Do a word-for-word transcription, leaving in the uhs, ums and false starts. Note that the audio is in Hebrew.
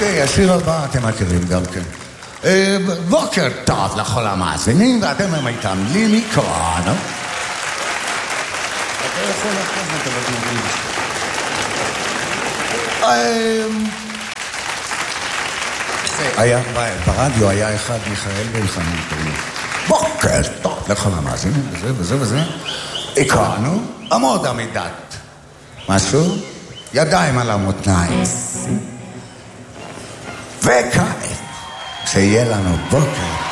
אוקיי, השיר הבא אתם מכירים גם כן. בוקר טוב לכל המאזינים, ואתם הם איתם לילי כהן. אתה יכול לקחת את הדברים. היה, ברדיו היה אחד, מיכאל בן חיים. בוקר טוב לכל המאזינים, וזה וזה וזה. הכרנו, עמוד עמידת. משהו? ידיים על המותניים. וכעת, שיהיה לנו בוקר